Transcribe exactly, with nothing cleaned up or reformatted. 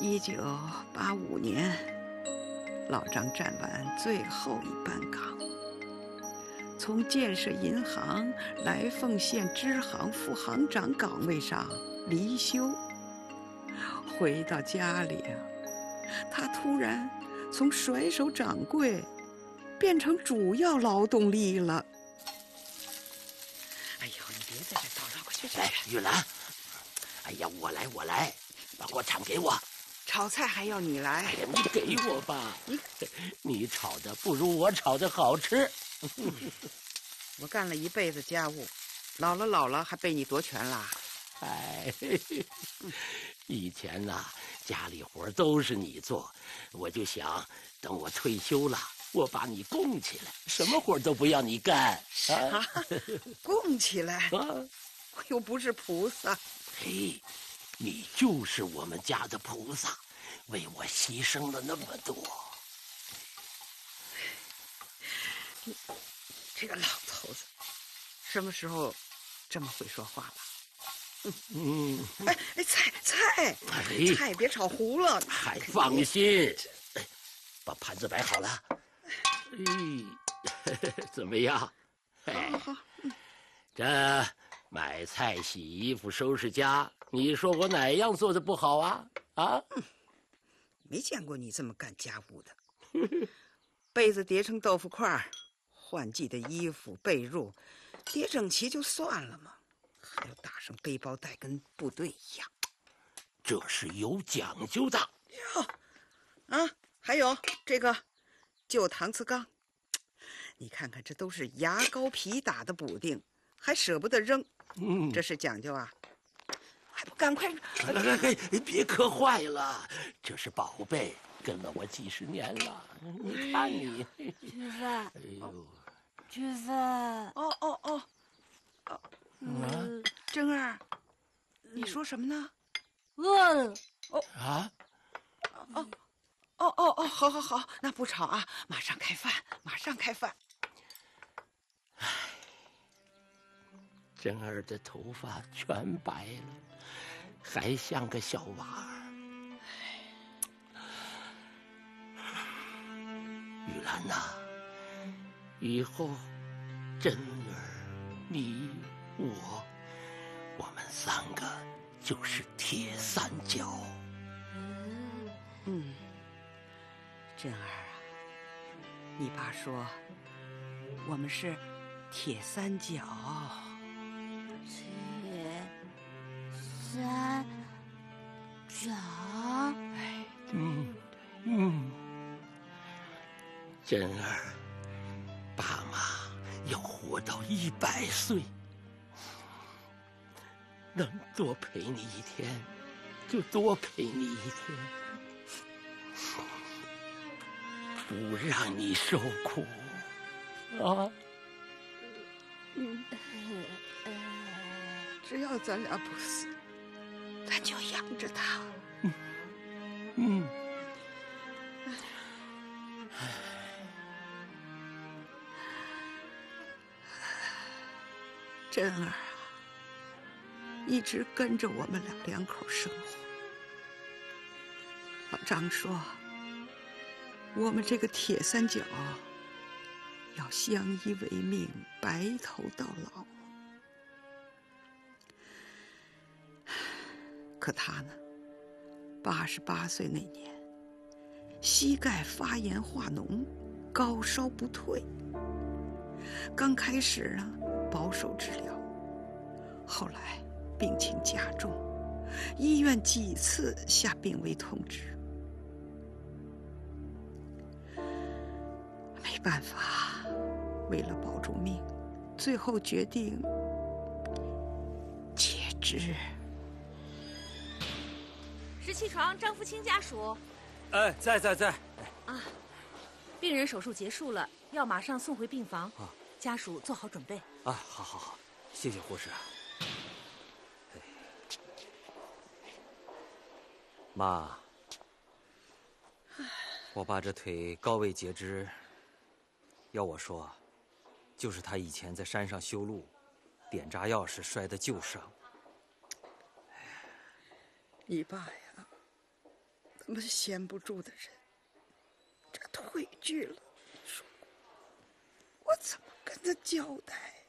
一九八五年，老张站完最后一班岗，从建设银行来凤县支行副行长岗位上离休。回到家里啊，他突然从甩手掌柜变成主要劳动力了。哎呦，你别在这叨叨，快去去！ 来，玉兰，哎呀，我来，我来，把锅铲给我。 炒菜还要你来？ 哎呀，你给我吧， 你你炒的不如我炒的好吃。 嗯、我干了一辈子家务，老了老了还被你夺权啦？ 哎，以前呐、啊，家里活都是你做，我就想等我退休了，我把你供起来，什么活都不要你干。 啊，供起来？ 啊， 我又不是菩萨。 嘿，你就是我们家的菩萨，为我牺牲了那么多。 你这个老头子，什么时候这么会说话了？ 嗯， 哎哎，菜菜， 哎、 菜别炒糊了。 还放心，哎，把盘子摆好了。哎，怎么样？哎， 好好，嗯， 这买菜、洗衣服、收拾家，你说我哪样做的不好啊？啊？ 嗯、没见过你这么干家务的。被子叠成豆腐块，换季的衣服、被褥叠整齐就算了嘛。还要打上背包带，跟部队一样， 这是有讲究的哟。啊，还有这个旧搪瓷缸，你看看，这都是牙膏皮打的补丁，还舍不得扔， 嗯， 这是讲究啊！还不赶快！ 哎哎哎，别磕坏了，这是宝贝，跟了我几十年了。你看你， 菊芬， 哎呦， 菊芬， 哦哦哦哦。嗯，珍儿，你说什么呢？ 饿了。 哦啊， 哦哦哦哦，好好好，那不吵啊，马上开饭，马上开饭。 唉，珍儿的头发全白了，还像个小娃儿。玉兰呐、啊，以后珍儿，你。我，我们三个就是铁三角。 嗯，珍儿啊，你爸说我们是铁三角。 铁三角。 哎， 嗯嗯，珍儿，爸妈要活到一百岁。能多陪你一天，就多陪你一天，不让你受苦，啊！ 嗯，只要咱俩不死，咱就养着他。 嗯嗯。 珍儿啊，一直跟着我们俩两口生活。老张说，我们这个铁三角要相依为命，白头到老。可他呢，八十八岁那年，膝盖发炎化脓，高烧不退。刚开始呢，保守治疗，后来病情加重，医院几次下病危通知。没办法，为了保住命，最后决定截肢。 十七床张福清家属。 哎，在在在。 啊，病人手术结束了，要马上送回病房。 啊， 家属做好准备。 啊，好好好，谢谢护士。哎，妈，我爸这腿高位截肢，要我说，就是他以前在山上修路，点炸药时摔的旧伤。 你爸呀， 么闲不住的人，这退去了，说我怎么跟他交代？